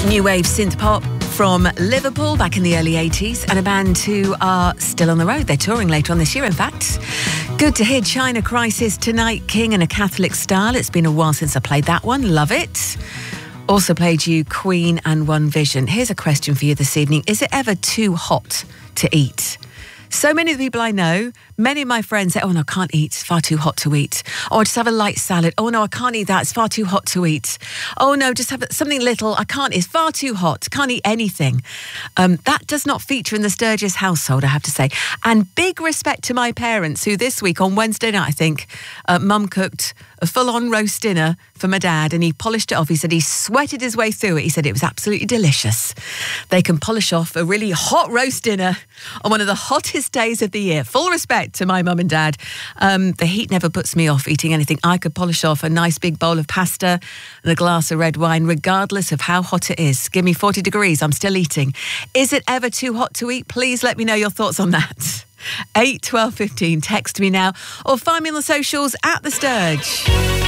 New wave synth pop from Liverpool back in the early 80s, and a band who are still on the road. They're touring later on this year, in fact. Good to hear China Crisis, Tonight King in a Catholic Style. It's been a while since I played that one. Love it. Also played you Queen and One Vision. Here's a question for you this evening. Is it ever too hot to eat? So many of the people I know, many of my friends say, oh no, I can't eat, it's far too hot to eat. Oh, just have a light salad. Oh no, I can't eat that, it's far too hot to eat. Oh no, just have something little, I can't, it's far too hot, can't eat anything. That does not feature in the Sturgis household, I have to say. And big respect to my parents, who this week on Wednesday night, I think, Mum cooked a full-on roast dinner for my dad, and he polished it off. He said he sweated his way through it. He said it was absolutely delicious. They can polish off a really hot roast dinner on one of the hottest days of the year. Full respect to my mum and dad. The heat never puts me off eating anything. I could polish off a nice big bowl of pasta and a glass of red wine, regardless of how hot it is. Give me 40 degrees, I'm still eating. Is it ever too hot to eat? Please let me know your thoughts on that. 8 12 15. Text me now or find me on the socials at The Sturge.